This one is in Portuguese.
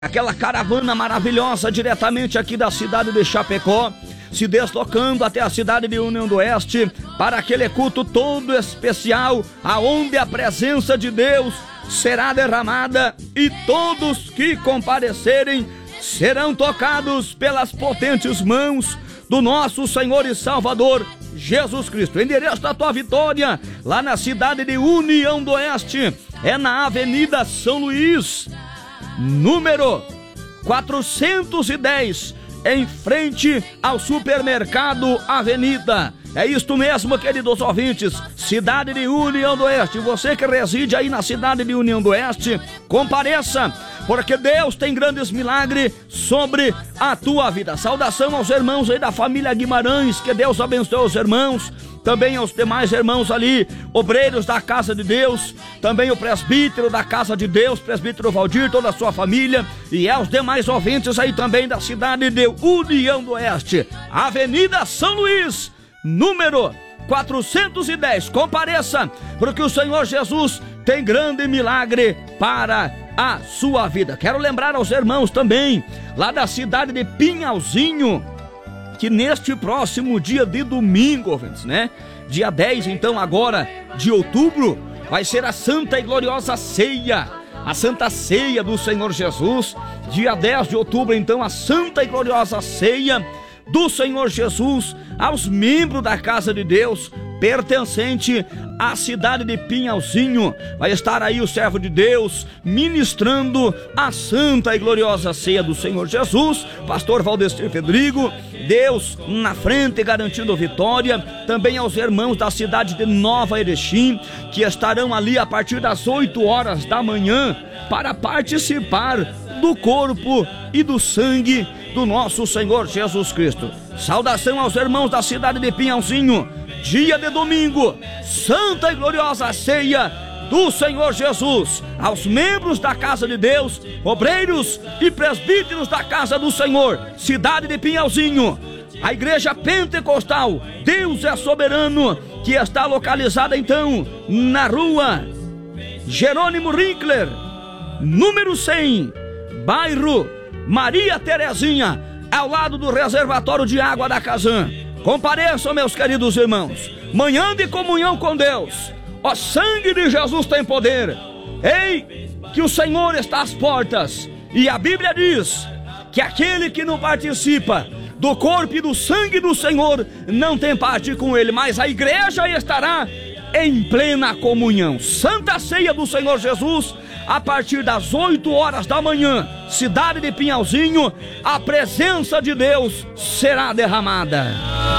Aquela caravana maravilhosa diretamente aqui da cidade de Chapecó, se deslocando até a cidade de União do Oeste, para aquele culto todo especial, aonde a presença de Deus será derramada e todos que comparecerem serão tocados pelas potentes mãos do nosso Senhor e Salvador Jesus Cristo. O endereço da tua vitória, lá na cidade de União do Oeste, é na Avenida São Luís, número 410, em frente ao supermercado Avenida. É isto mesmo, queridos ouvintes, cidade de União do Oeste. Você que reside aí na cidade de União do Oeste, compareça, porque Deus tem grandes milagres sobre a tua vida. Saudação aos irmãos aí da família Guimarães, que Deus abençoe os irmãos, também aos demais irmãos ali, obreiros da Casa de Deus, também o presbítero da Casa de Deus, presbítero Valdir, toda a sua família, e aos demais ouvintes aí também da cidade de União do Oeste, Avenida São Luís, número 410. Compareça, porque o Senhor Jesus tem grande milagre para a sua vida. Quero lembrar aos irmãos também, lá da cidade de Pinhalzinho, que neste próximo dia de domingo, ouvintes, né? Dia 10, então, agora, de outubro, vai ser a Santa e Gloriosa Ceia, a Santa Ceia do Senhor Jesus. Dia 10 de outubro, então, a Santa e Gloriosa Ceia do Senhor Jesus aos membros da Casa de Deus, pertencente à cidade de Pinhalzinho. Vai estar aí o servo de Deus ministrando a Santa e Gloriosa Ceia do Senhor Jesus, pastor Valdestir Pedrigo, Deus na frente garantindo vitória. Também aos irmãos da cidade de Nova Erechim, que estarão ali a partir das 8 horas da manhã para participar do corpo e do sangue do nosso Senhor Jesus Cristo. Saudação aos irmãos da cidade de Pinhalzinho, dia de domingo, Santa e Gloriosa Ceia do Senhor Jesus, aos membros da Casa de Deus, obreiros e presbíteros da Casa do Senhor, cidade de Pinhalzinho, a Igreja Pentecostal Deus é Soberano, que está localizada então na rua Jerônimo Rinkler, número 100, bairro Maria Terezinha, ao lado do reservatório de água da Casan. Compareçam, meus queridos irmãos, manhã de comunhão com Deus. O sangue de Jesus tem poder. Ei, que o Senhor está às portas, e a Bíblia diz que aquele que não participa do corpo e do sangue do Senhor não tem parte com ele, mas a igreja estará em plena comunhão. Santa Ceia do Senhor Jesus, a partir das 8 horas da manhã, cidade de Pinhalzinho, a presença de Deus será derramada.